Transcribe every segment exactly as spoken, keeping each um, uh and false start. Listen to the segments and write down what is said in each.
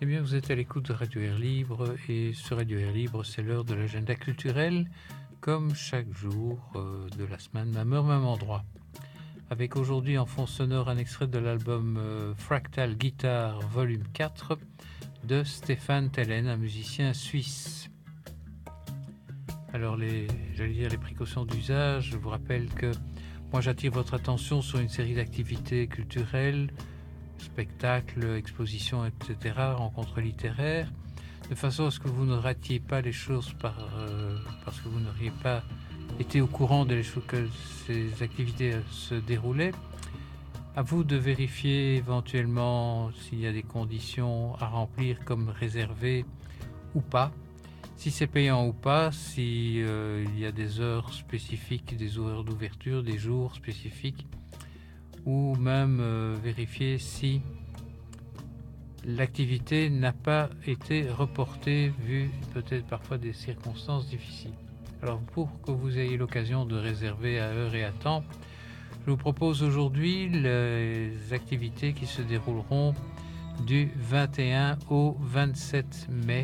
Eh bien, vous êtes à l'écoute de Radio Air Libre et sur Radio Air Libre, c'est l'heure de l'agenda culturel, comme chaque jour euh, de la semaine, même heure, même endroit. Avec aujourd'hui en fond sonore un extrait de l'album euh, Fractal Guitar Volume quatre de Stéphane Tellen, un musicien suisse. Alors, les, j'allais dire les précautions d'usage, je vous rappelle que moi j'attire votre attention sur une série d'activités culturelles, spectacles, expositions, et cetera, rencontres littéraires, de façon à ce que vous ne ratiez pas les choses par, euh, parce que vous n'auriez pas été au courant de les choses que ces activités se déroulaient. À vous de vérifier éventuellement s'il y a des conditions à remplir comme réservé ou pas, si c'est payant ou pas, si euh, il y a des heures spécifiques, des horaires d'ouverture, des jours spécifiques, ou même euh, vérifier si l'activité n'a pas été reportée vu peut-être parfois des circonstances difficiles. Alors pour que vous ayez l'occasion de réserver à heure et à temps, je vous propose aujourd'hui les activités qui se dérouleront du vingt et un au vingt-sept mai.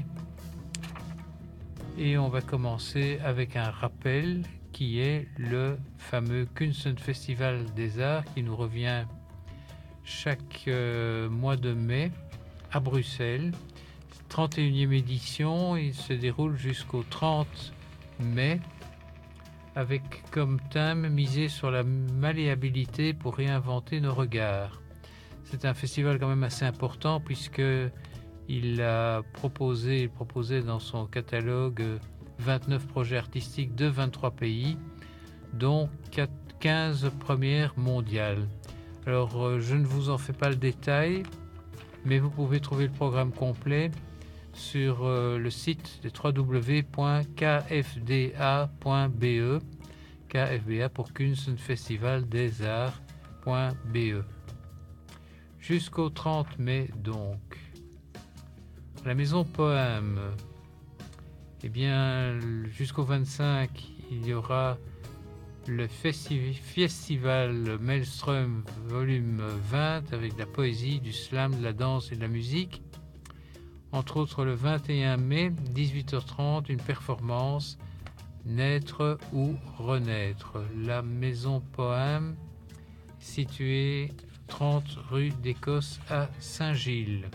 Et on va commencer avec un rappel qui est le fameux Kunstfestival des Arts qui nous revient chaque euh, mois de mai à Bruxelles. trente et unième édition, il se déroule jusqu'au trente mai avec comme thème misé sur la malléabilité pour réinventer nos regards. C'est un festival quand même assez important puisque il a proposé, il proposait dans son catalogue vingt-neuf projets artistiques de vingt-trois pays, dont quinze premières mondiales. Alors, je ne vous en fais pas le détail, mais vous pouvez trouver le programme complet sur euh, le site de w w w point k f d a point b e, K F B A pour Kunstfestival des Arts point b e. Jusqu'au trente mai donc. La Maison Poème, eh bien, jusqu'au vingt-cinq, il y aura le festi- festival Maelstrom volume vingt avec de la poésie, du slam, de la danse et de la musique. Entre autres, le vingt et un mai, dix-huit heures trente, une performance Naître ou renaître. La Maison Poème, située trente rue d'Écosse à Saint-Gilles.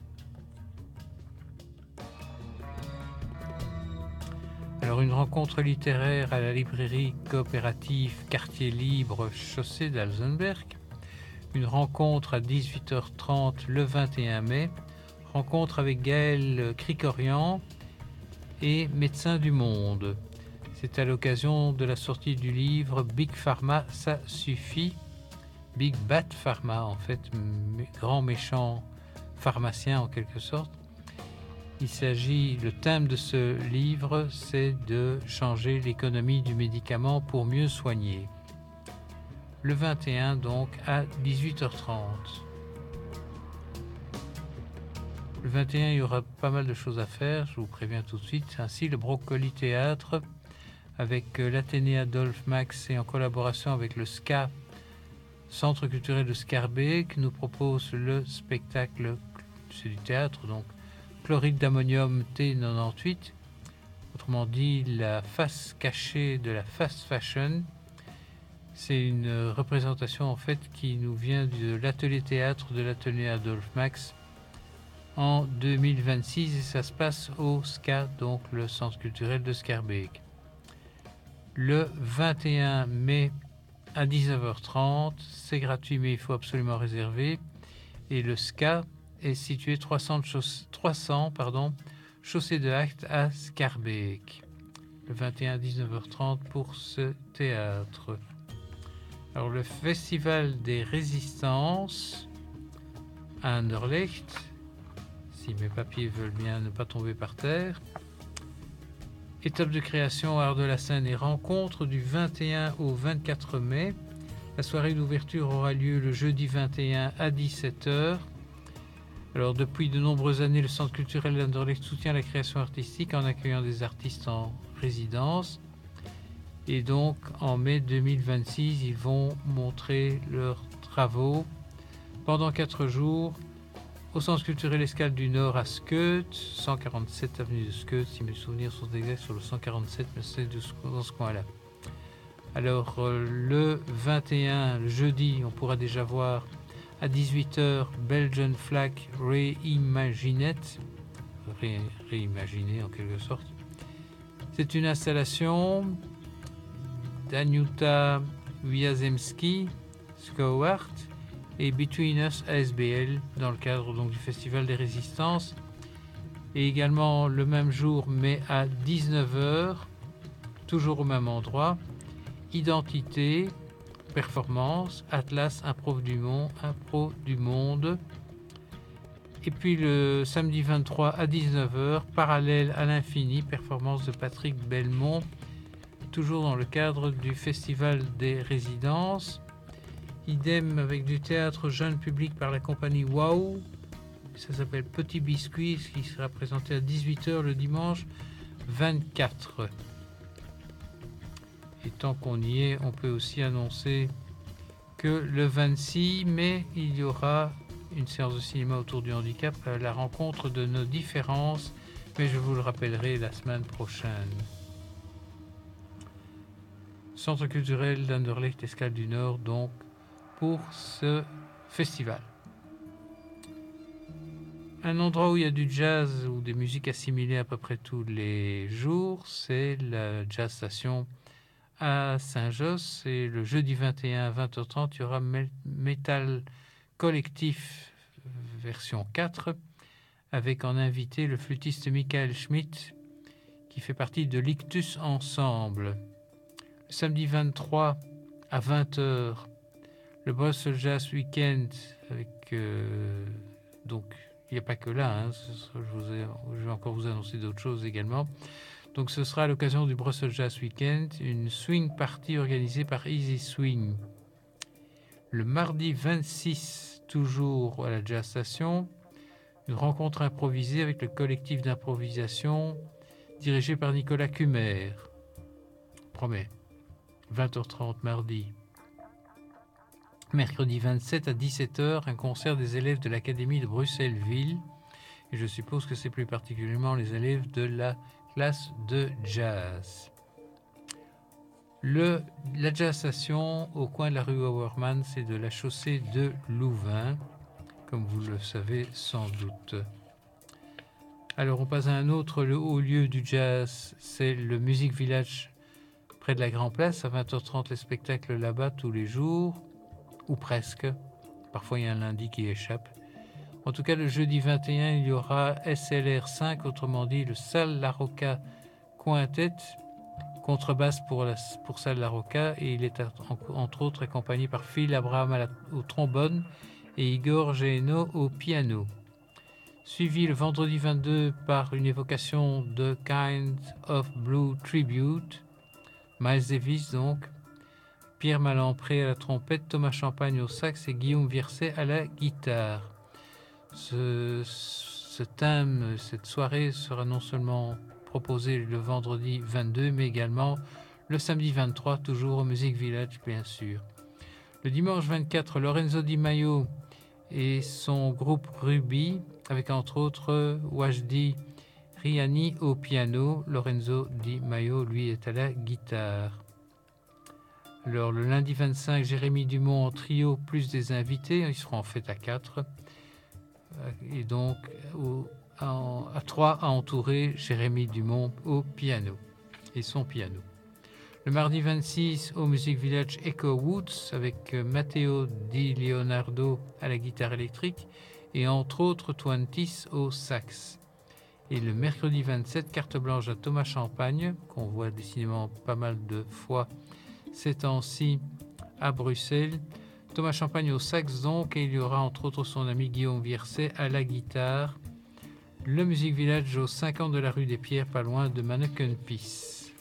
Alors, une rencontre littéraire à la librairie coopérative Quartier Libre, chaussée d'Alzenberg. Une rencontre à dix-huit heures trente le vingt et un mai. Rencontre avec Gaël Cricorian et Médecins du Monde. C'est à l'occasion de la sortie du livre Big Pharma, ça suffit. Big Bat Pharma, en fait, grand méchant pharmacien en quelque sorte. Il s'agit, le thème de ce livre, c'est de changer l'économie du médicament pour mieux soigner. Le vingt et un, donc, à dix-huit heures trente. Le vingt et un, il y aura pas mal de choses à faire, je vous préviens tout de suite. Ainsi, le Brocoli Théâtre, avec l'Athénée Adolphe Max et en collaboration avec le S C A, Centre culturel de Scarbeck, nous propose le spectacle, c'est du théâtre, donc Chloride d'ammonium T quatre-vingt-dix-huit, autrement dit la face cachée de la fast fashion. C'est une représentation en fait qui nous vient de l'atelier théâtre de l'Athénée Adolphe Max en deux mille vingt-six et ça se passe au S C A, donc le Centre culturel de Scarbeck. Le vingt et un mai à dix-neuf heures trente, c'est gratuit mais il faut absolument réserver. Et le S C A est situé trois cents, chauss- trois cents pardon, chaussée de Acte à Scarbeck. Le vingt et un à dix-neuf heures trente pour ce théâtre. Alors le Festival des Résistances à Anderlecht, si mes papiers veulent bien ne pas tomber par terre. Étape de création, art de la scène et rencontre du vingt et un au vingt-quatre mai. La soirée d'ouverture aura lieu le jeudi vingt et un à dix-sept heures. Alors depuis de nombreuses années, le Centre culturel d'Anderlecht soutient la création artistique en accueillant des artistes en résidence. Et donc en mai deux mille vingt-six, ils vont montrer leurs travaux pendant quatre jours au Centre culturel Escale du Nord à Skeut, cent quarante-sept avenue de Skeut, si mes souvenirs sont exacts sur le cent quarante-sept, mais c'est dans ce coin-là. Alors euh, le vingt et un, le jeudi, on pourra déjà voir à dix-huit heures Belgian Flag Reimagined, Ré, réimaginé en quelque sorte. C'est une installation d'Aniuta Wiazemski, Skowart et Between Us A S B L dans le cadre donc du Festival des Résistances. Et également le même jour, mais à dix-neuf heures, toujours au même endroit, Identité, Performance, Atlas, Impro du Monde, Impro du Monde. Et puis le samedi vingt-trois à dix-neuf heures, Parallèle à l'infini, performance de Patrick Belmont, toujours dans le cadre du Festival des Résidences. Idem avec du théâtre jeune public par la compagnie Wow. Ça s'appelle Petit Biscuit, ce qui sera présenté à dix-huit heures le dimanche vingt-quatre. Et tant qu'on y est, on peut aussi annoncer que le vingt-six mai, il y aura une séance de cinéma autour du handicap, la rencontre de nos différences, mais je vous le rappellerai la semaine prochaine. Centre culturel d'Anderlecht Escale du Nord, donc, pour ce festival. Un endroit où il y a du jazz ou des musiques assimilées à peu près tous les jours, c'est la Jazz Station à Saint-Josse. Et le jeudi vingt et un à vingt heures trente, il y aura Metal Collectif version quatre, avec en invité le flûtiste Michael Schmidt, qui fait partie de l'Ictus Ensemble. Le samedi vingt-trois à vingt heures, le Brussels Jazz Weekend, avec euh, donc il n'y a pas que là, hein, je, vous ai, je vais encore vous annoncer d'autres choses également. Donc ce sera à l'occasion du Brussels Jazz Weekend, une swing party organisée par Easy Swing. Le mardi vingt-six, toujours à la Jazz Station, une rencontre improvisée avec le collectif d'improvisation dirigé par Nicolas Cumer. Promet. vingt heures trente mardi. Mercredi vingt-sept à dix-sept heures, un concert des élèves de l'Académie de Bruxelles-Ville. Et je suppose que c'est plus particulièrement les élèves de la classe de jazz. Le, la Jazz Station, au coin de la rue Auermann, c'est de la chaussée de Louvain, comme vous le savez sans doute. Alors on passe à un autre, le haut lieu du jazz, c'est le Music Village près de la Grand Place. À vingt heures trente, les spectacles là-bas tous les jours, ou presque. Parfois il y a un lundi qui échappe. En tout cas, le jeudi vingt et un, il y aura S L R cinq, autrement dit le Salle La Rocca Quintet, contrebasse pour, la, pour Salle La Rocca, et il est entre autres accompagné par Phil Abraham à la, au trombone et Igor Geno au piano. Suivi le vendredi vingt-deux par une évocation de Kind of Blue Tribute, Miles Davis donc, Pierre Malampré à la trompette, Thomas Champagne au sax et Guillaume Virset à la guitare. Ce, ce thème, cette soirée sera non seulement proposée le vendredi vingt-deux, mais également le samedi vingt-trois, toujours au Music Village, bien sûr. Le dimanche vingt-quatre, Lorenzo Di Maio et son groupe Ruby, avec entre autres Wajdi Riani au piano. Lorenzo Di Maio, lui, est à la guitare. Alors, le lundi vingt-cinq, Jérémy Dumont en trio, plus des invités. Ils seront en fait à quatre. Et donc, au, à, à trois, à entourer Jérémy Dumont au piano et son piano. Le mardi vingt-six, au Music Village, Echo Woods, avec Matteo Di Leonardo à la guitare électrique et entre autres Twentis au sax. Et le mercredi vingt-sept, carte blanche à Thomas Champagne, qu'on voit décidément pas mal de fois ces temps-ci à Bruxelles. Thomas Champagne au sax donc, et il y aura entre autres son ami Guillaume Virset à la guitare. Le Music Village au cinquante de la rue des Pierres, pas loin de Manneken-Pis.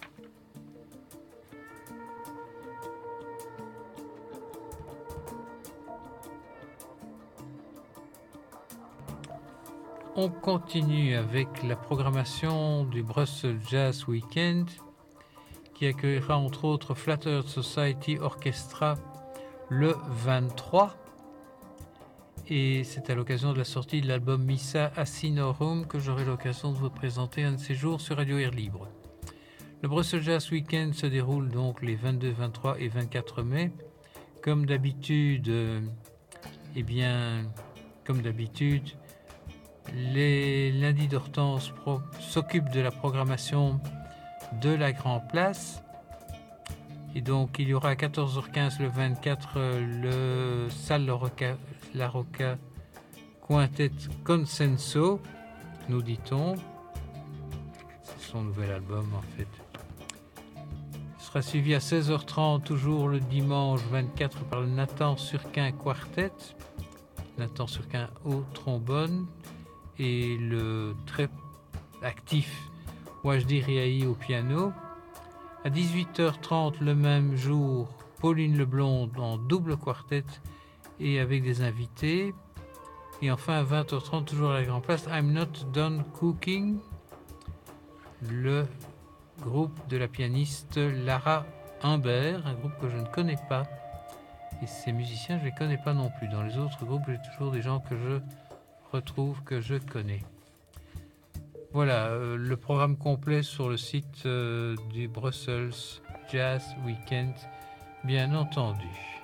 On continue avec la programmation du Brussels Jazz Weekend, qui accueillera entre autres Flattered Society Orchestra le vingt-trois, Et c'est à l'occasion de la sortie de l'album Missa Asinorum que j'aurai l'occasion de vous présenter un de ces jours sur Radio Air Libre. Le Brussels Jazz Weekend se déroule donc les vingt-deux, vingt-trois et vingt-quatre mai. Comme d'habitude, euh, eh bien, comme d'habitude, les lundis d'Hortense pro- s'occupent de la programmation de la Grand Place. Et donc, il y aura à quatorze heures quinze le vingt-quatre euh, le Salle La Rocca, La Rocca Quintet Consenso, nous dit-on. C'est son nouvel album en fait. Il sera suivi à seize heures trente, toujours le dimanche vingt-quatre, par le Nathan Surquin Quartet. Nathan Surquin au trombone et le très actif Wajdi Riahi au piano. À dix-huit heures trente le même jour, Pauline Leblond en double quartet et avec des invités. Et enfin à vingt heures trente, toujours à la Grand Place, I'm Not Done Cooking, le groupe de la pianiste Lara Humbert, un groupe que je ne connais pas. Et ces musiciens, je ne les connais pas non plus. Dans les autres groupes, j'ai toujours des gens que je retrouve, que je connais. Voilà, euh, le programme complet sur le site euh, du Brussels Jazz Weekend, bien entendu.